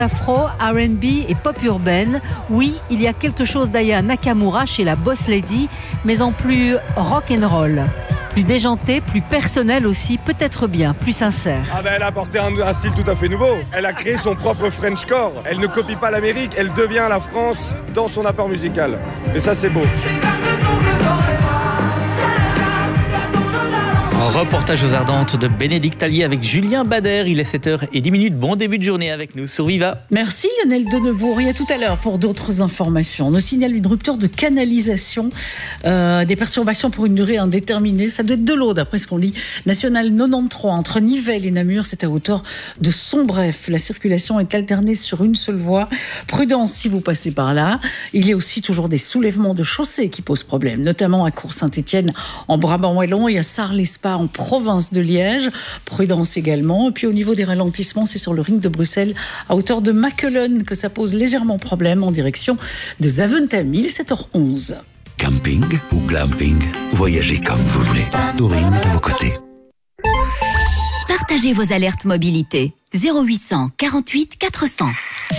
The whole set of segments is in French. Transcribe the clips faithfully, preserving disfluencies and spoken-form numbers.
Afro, R and B et pop urbaine. Oui, il y a quelque chose d'Aya Nakamura chez la Boss Lady, mais en plus rock and roll. Plus déjanté, plus personnel aussi, peut-être bien, plus sincère. Ah ben elle a apporté un, un style tout à fait nouveau. Elle a créé son propre Frenchcore. Elle ne copie pas l'Amérique, elle devient la France dans son apport musical. Et ça c'est beau. Reportage aux Ardentes de Bénédicte Allier avec Julien Bader. Il est sept heures dix. Bon début de journée avec nous sur Viva. Merci Lionel Denebourg. Et à tout à l'heure pour d'autres informations. On nous signale une rupture de canalisation, euh, des perturbations pour une durée indéterminée. Ça doit être de l'eau d'après ce qu'on lit. National quatre-vingt-treize entre Nivelles et Namur, c'est à hauteur de Sombref. La circulation est alternée sur une seule voie. Prudence si vous passez par là. Il y a aussi toujours des soulèvements de chaussées qui posent problème, notamment à Cours-Saint-Étienne en Brabant-Wallon et à Sarles-les-Spas en province de Liège. Prudence également. Et puis au niveau des ralentissements, c'est sur le ring de Bruxelles à hauteur de Maquelone que ça pose légèrement problème en direction de Zaventem. Il est sept heures onze. Camping ou glamping, voyagez comme vous voulez. Touring est à vos côtés. Partagez vos alertes mobilité. zéro huit cent quarante-huit quatre cents.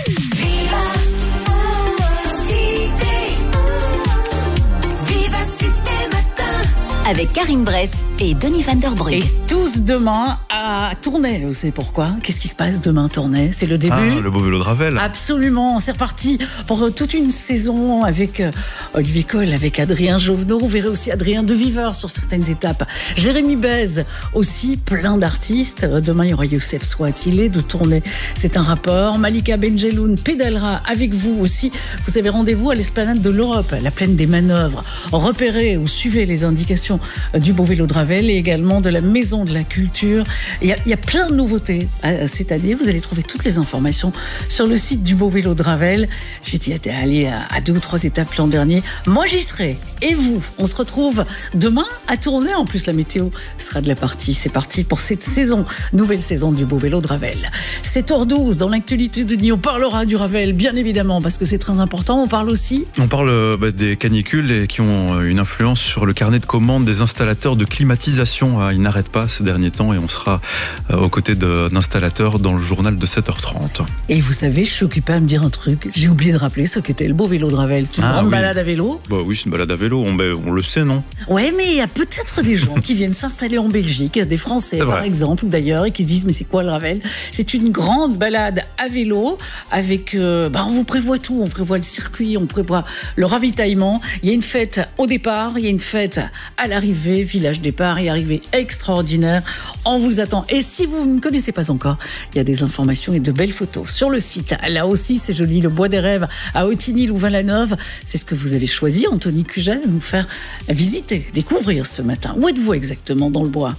Avec Karine Bress et Denis Van Der Brugge. Et tous demain à Tournai. Vous savez pourquoi? Qu'est-ce qui se passe demain à Tournai? C'est le début. Ah, le beau vélo de Ravel. Absolument. C'est reparti pour toute une saison avec Olivier Coll, avec Adrien Jovenot. Vous verrez aussi Adrien De Viveur sur certaines étapes. Jérémy Bèze aussi, plein d'artistes. Demain, il y aura Youssef Swat. Il est de Tournai. C'est un rapport. Malika Benjeloun pédalera avec vous aussi. Vous avez rendez-vous à l'esplanade de l'Europe, la plaine des manœuvres. Repérez ou suivez les indications du beau vélo de Ravel et également de la Maison de la Culture. Il y a, il y a plein de nouveautés cette année. Vous allez trouver toutes les informations sur le site du beau vélo de Ravel. J'étais allé à, à deux ou trois étapes l'an dernier. Moi, j'y serai. Et vous? On se retrouve demain à Tournai. En plus, la météo sera de la partie. C'est parti pour cette saison, nouvelle saison du beau vélo de Ravel. sept heures douze, dans l'actualité de Denis, on parlera du Ravel, bien évidemment, parce que c'est très important. On parle aussi... On parle bah, des canicules et qui ont une influence sur le carnet de commandes des installateurs de climatisation. Ils n'arrêtent pas ces derniers temps et on sera aux côtés d'installateurs dans le journal de sept heures trente. Et vous savez, je suis occupée à me dire un truc. J'ai oublié de rappeler ce qu'était le beau vélo de Ravel. C'est une ah, grande oui. balade à vélo. Bah oui, c'est une balade à vélo. On, on le sait, non? Ouais, mais il y a peut-être des gens qui viennent s'installer en Belgique, des Français par exemple d'ailleurs, et qui se disent mais c'est quoi le Ravel? C'est une grande balade à vélo avec, euh, bah, on vous prévoit tout. On prévoit le circuit, on prévoit le ravitaillement. Il y a une fête au départ, il y a une fête à l'arrivée, village départ et arrivée extraordinaire. On vous attend. Et si vous ne connaissez pas encore, il y a des informations et de belles photos sur le site. Là aussi, c'est joli. Le Bois des Rêves à Autigny, Louvain-la-Neuve. C'est ce que vous avez choisi, Anthony Cuget, de nous faire visiter, découvrir ce matin. Où êtes-vous exactement dans le bois?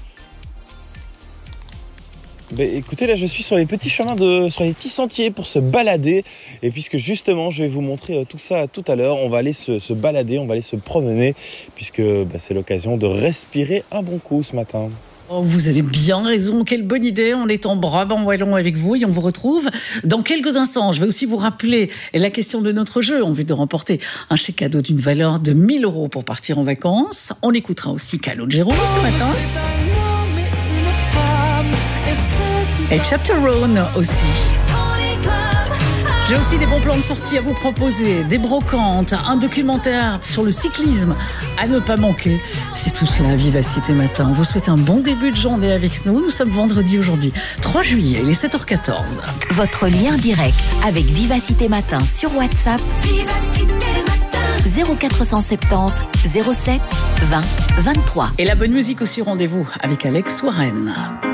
Ben, écoutez, là je suis sur les petits chemins, de, sur les petits sentiers pour se balader. Et puisque justement je vais vous montrer tout ça tout à l'heure, on va aller se, se balader, on va aller se promener, puisque ben, c'est l'occasion de respirer un bon coup ce matin. Oh, vous avez bien raison, quelle bonne idée. On est en Brabant-Wallon avec vous et on vous retrouve dans quelques instants. Je vais aussi vous rappeler la question de notre jeu en vue de remporter un chèque cadeau d'une valeur de mille euros pour partir en vacances. On écoutera aussi Calogero ce matin. Et Chaperone aussi. J'ai aussi des bons plans de sortie à vous proposer, des brocantes, un documentaire sur le cyclisme à ne pas manquer. C'est tout cela, Vivacité Matin. On vous souhaite un bon début de journée avec nous. Nous sommes vendredi aujourd'hui, trois juillet, il est sept heures quatorze. Votre lien direct avec Vivacité Matin sur WhatsApp. Vivacité Matin. zéro quatre cent soixante-dix zéro sept vingt vingt-trois. Et la bonne musique aussi, rendez-vous avec Alex Warren.